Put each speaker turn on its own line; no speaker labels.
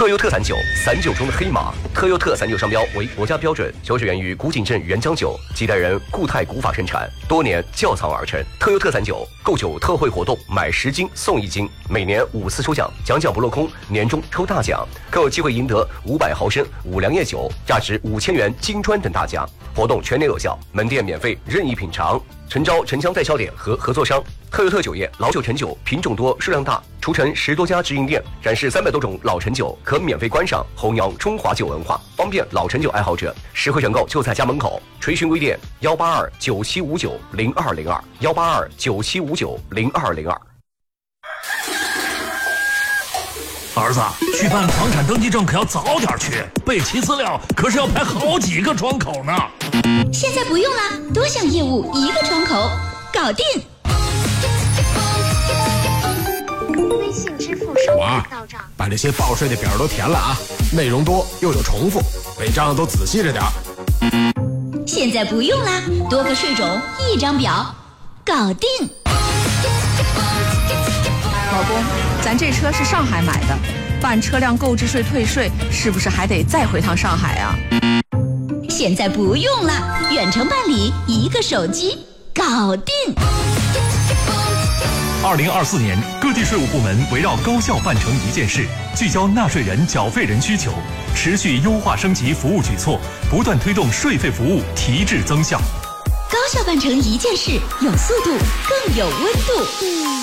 特优特散酒，散酒中的黑马。特优特散酒商标为国家标准，酒水源于古井镇原浆酒，几代人固态古法生产，多年窖藏而成。特优特散酒购酒特惠活动，买10斤送1斤，每年5次抽奖，奖不落空，年终抽大奖，更有机会赢得500毫升五粮液酒，价值5000元金砖等大奖。活动全年有效，门店免费任意品尝。诚招城乡代销点和合作商。特优特酒业老酒陈酒品种多数量大，除城10多家直营店，展示300多种老陈酒，可免费观赏，弘扬中华酒文化，方便老陈酒爱好者。实惠选购就在家门口。垂询微店18297590202，18297590202。
儿子，去办房产登记证可要早点去，备齐资料可是要排好几个窗口呢。
现在不用了，多项业务一个窗口，搞定。
微信支付收款到账，
把这些报税的表都填了啊，内容多又有重复，违章都仔细着点。
现在不用啦，多个税种一张表，搞定。
老公，咱这车是上海买的，办车辆购置税退税是不是还得再回趟上海啊？
现在不用了，远程办理，一个手机，搞定。
2024年，各地税务部门围绕高效办成一件事，聚焦纳税人、缴费人需求，持续优化升级服务举措，不断推动税费服务提质增效。
高效办成一件事，有速度，更有温度。